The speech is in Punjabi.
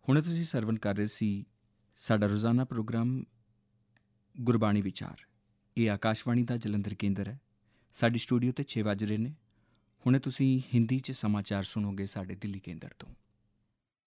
ਹੁਣੇ ਤੁਸੀਂ ਸਰਵਨ ਕਰ ਰਹੇ ਸੀ ਸਾਡਾ ਰੋਜ਼ਾਨਾ ਪ੍ਰੋਗਰਾਮ ਗੁਰਬਾਣੀ ਵਿਚਾਰ। ਇਹ ਆਕਾਸ਼ਵਾਣੀ ਦਾ ਜਲੰਧਰ ਕੇਂਦਰ ਹੈ। ਸਾਡੀ ਸਟੂਡੀਓ 'ਤੇ 6 ਵੱਜ ਰਹੇ ਨੇ। ਹੁਣੇ ਤੁਸੀਂ ਹਿੰਦੀ 'ਚ ਸਮਾਚਾਰ ਸੁਣੋਗੇ ਸਾਡੇ ਦਿੱਲੀ ਕੇਂਦਰ ਤੋਂ।